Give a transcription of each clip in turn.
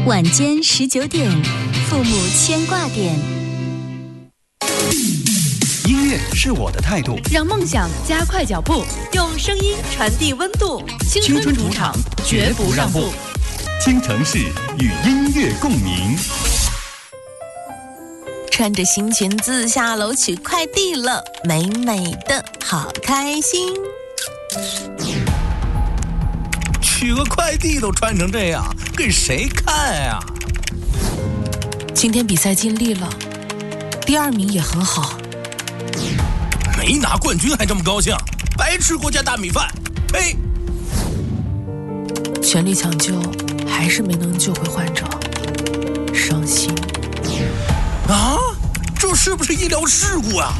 晚间19点，父母牵挂点。 音乐是我的态度， 让梦想加快脚步，用声音传递温度。青春主场，绝不让步。 听城市与音乐共鸣。 穿着新裙子下楼取快递了，美美的，好开心。 取个快递都穿成这样，给谁看呀？ 今天比赛尽力了，第2名也很好。 没拿冠军还这么高兴，白吃国家大米饭！呸！ 全力抢救，还是没能救回患者，伤心。 啊，这是不是医疗事故啊？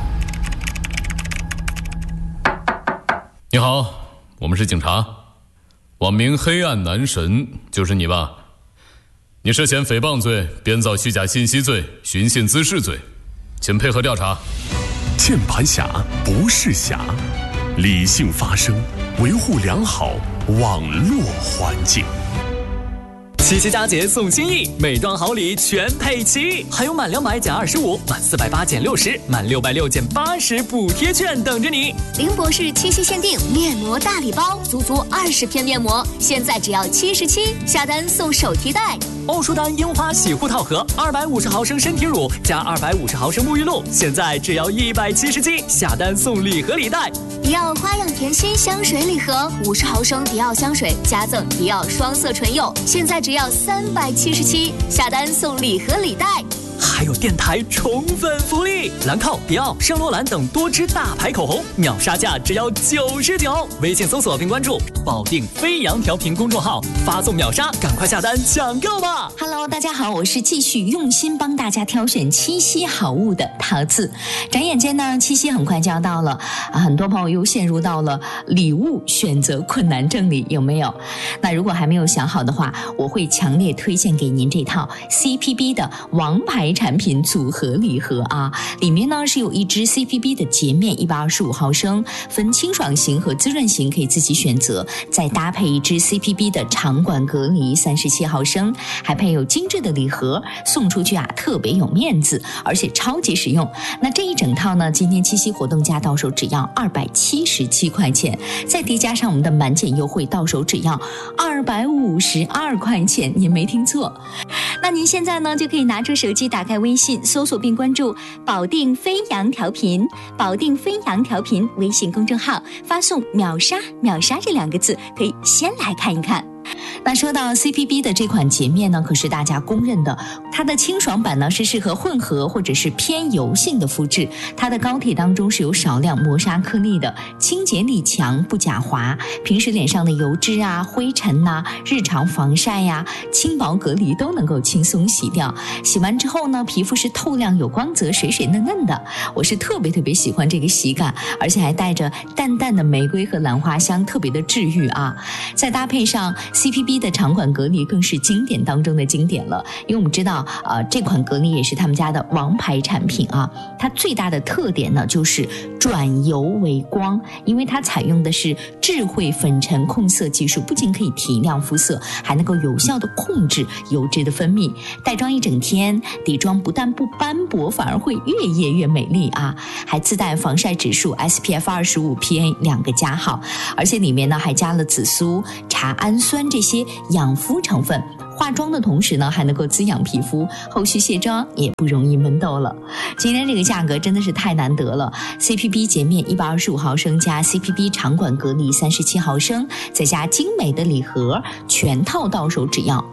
你好，我们是警察，网名黑暗男神，就是你吧？你涉嫌诽谤罪、编造虚假信息罪、寻衅滋事罪，请配合调查。 键盘侠不是侠，理性发声，维护良好网络环境。 七夕佳节送心意，美妆好礼全配齐，还有满200减25，满480减60，满660减80补贴券等着你。 林博士七夕限定面膜大礼包，足足20片面膜，现在只要77，下单送手提袋。 欧舒丹樱花洗护套盒，250毫升身体乳加250毫升沐浴露，现在只要177，下单送礼盒礼袋。 迪奥花样甜心香水礼盒，50毫升迪奥香水加赠迪奥双色唇釉，现在只要377，下单送礼盒礼袋。 还有电台宠粉福利，兰蔻、迪奥、圣罗兰等多支大牌口红秒杀价只要99。微信搜索并关注保定飞扬调频公众号，发送秒杀，赶快下单抢购吧。 Hello， 大家好，我是继续用心帮大家挑选七夕好物的桃子。转眼间呢，七夕很快就要到了，很多朋友又陷入到了礼物选择困难症里，有没有？那如果还没有想好的话，我会强烈推荐给您这套 CPB 的王牌产品组合礼盒啊，里面呢是有一支 CPB 的洁面125毫升，分清爽型和滋润型可以自己选择，再搭配一支 CPB 的长管隔离37毫升，还配有精致的礼盒，送出去啊特别有面子，而且超级实用。那这一整套呢，今天七夕活动价到手只要277块钱，再叠加上我们的满减优惠，到手只要252块钱，您没听错。那您现在呢就可以拿出手机，打开微信搜索并关注保定飞扬调频，保定飞扬调频微信公众号，发送秒杀秒杀这2个字，可以先来看一看。那说到 CPB 的这款洁面呢，可是大家公认的，它的清爽版呢是适合混合或者是偏油性的肤质，它的膏体当中是有少量磨砂颗粒的，清洁力强，不假滑，平时脸上的油脂啊、灰尘啊、日常防晒呀、轻薄隔离都能够轻松洗掉。洗完之后呢，皮肤是透亮有光泽，水水嫩嫩的，我是特别喜欢这个洗感，而且还带着淡淡的玫瑰和兰花香，特别的治愈啊。再搭配上 CPB 的长管隔离，更是经典当中的经典了，因为我们知道这款隔离也是他们家的王牌产品啊。它最大的特点呢就是转油为光，因为它采用的是智慧粉尘控色技术，不仅可以提亮肤色，还能够有效的控制油脂的分泌。带妆一整天，底妆不但不斑驳，反而会越夜越美丽啊！还自带防晒指数 SPF 25 PA 2个加号，而且里面呢还加了紫苏、茶氨酸这些养肤成分。化妆的同时呢，还能够滋养皮肤，后续卸妆也不容易闷痘了。今天这个价格真的是太难得了 ，CPB 洁面125毫升加 CPB 长管隔离37毫升，再加精美的礼盒，全套到手只要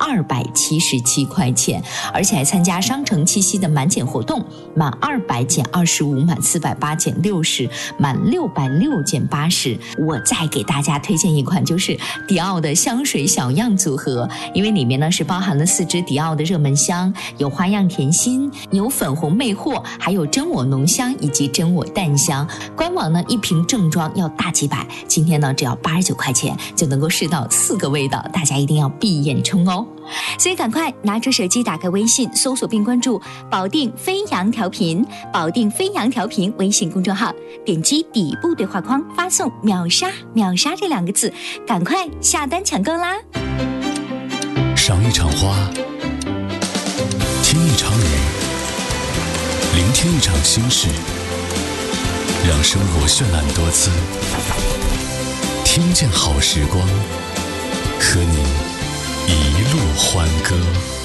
277块钱，而且还参加商城七夕的满减活动，满200减25，满480减60，满660减80。我再给大家推荐一款，就是迪奥的香水小样组合，因为里面呢是包含了4支迪奥的热门香，有花样甜心，有粉红魅惑，还有真我浓香以及真我淡香。官网呢一瓶正装要大几百，今天呢只要89块钱就能够试到4个味道，大家一定要闭眼冲哦。所以赶快拿出手机，打开微信搜索并关注保定飞扬调频，保定飞扬调频微信公众号，点击底部对话框发送秒杀秒杀这2个字，赶快下单抢购啦。 赏一场花，听一场雨，聆听一场心事，让生活绚烂多姿。听见好时光，和你一路欢歌。